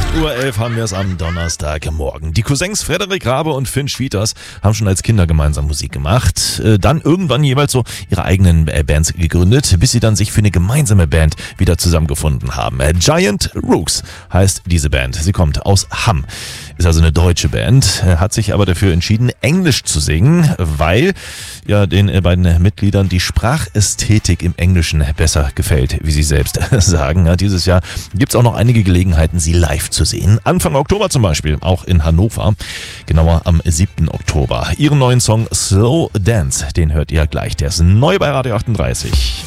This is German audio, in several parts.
8:11 Uhr haben wir es am Donnerstagmorgen. Die Cousins Frederik Rabe und Finn Schwieters haben schon als Kinder gemeinsam Musik gemacht, dann irgendwann jeweils so ihre eigenen Bands gegründet, bis sie dann sich für eine gemeinsame Band wieder zusammengefunden haben. Giant Rooks heißt diese Band. Sie kommt aus Hamm, ist also eine deutsche Band, hat sich aber dafür entschieden, Englisch zu singen, weil ja den beiden Mitgliedern die Sprachästhetik im Englischen besser gefällt, wie sie selbst sagen. Ja, dieses Jahr gibt es auch noch einige Gelegenheiten, sie live zu sehen. Anfang Oktober zum Beispiel, auch in Hannover, genauer am 7. Oktober. Ihren neuen Song Slow Dance, den hört ihr gleich. Der ist neu bei Radio 38.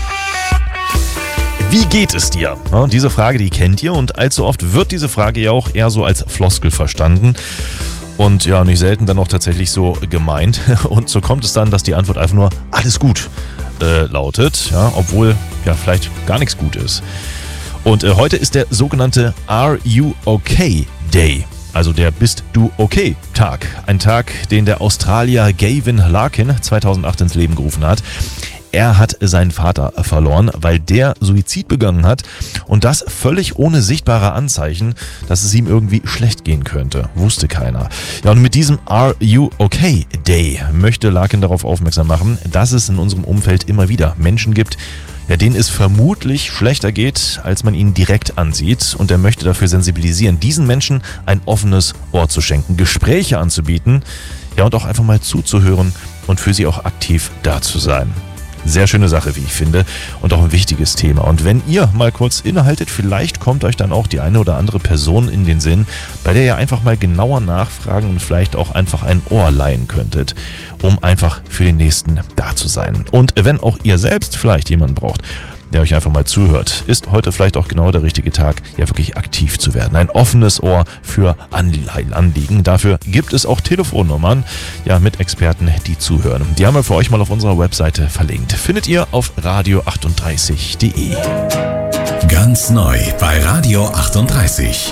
Wie geht es dir? Ja, diese Frage, die kennt ihr, und allzu oft wird diese Frage ja auch eher so als Floskel verstanden. Und ja, nicht selten dann auch tatsächlich so gemeint. Und so kommt es dann, dass die Antwort einfach nur alles gut lautet, ja, obwohl ja vielleicht gar nichts gut ist. Und heute ist der sogenannte Are You Okay Day, also der Bist du okay Tag. Ein Tag, den der Australier Gavin Larkin 2008 ins Leben gerufen hat. Er hat seinen Vater verloren, weil der Suizid begangen hat, und das völlig ohne sichtbare Anzeichen, dass es ihm irgendwie schlecht gehen könnte. Wusste keiner. Ja, und mit diesem Are You Okay Day möchte Larkin darauf aufmerksam machen, dass es in unserem Umfeld immer wieder Menschen gibt, ja, denen es vermutlich schlechter geht, als man ihnen direkt ansieht, und er möchte dafür sensibilisieren, diesen Menschen ein offenes Ohr zu schenken, Gespräche anzubieten, ja, und auch einfach mal zuzuhören und für sie auch aktiv da zu sein. Sehr schöne Sache, wie ich finde, und auch ein wichtiges Thema. Und wenn ihr mal kurz innehaltet, vielleicht kommt euch dann auch die eine oder andere Person in den Sinn, bei der ihr einfach mal genauer nachfragen und vielleicht auch einfach ein Ohr leihen könntet, um einfach für den Nächsten da zu sein. Und wenn auch ihr selbst vielleicht jemanden braucht, der euch einfach mal zuhört, ist heute vielleicht auch genau der richtige Tag, ja wirklich aktiv zu werden. Ein offenes Ohr für Anliegen. Dafür gibt es auch Telefonnummern, ja, mit Experten, die zuhören. Die haben wir für euch mal auf unserer Webseite verlinkt. Findet ihr auf radio38.de. Ganz neu bei Radio 38.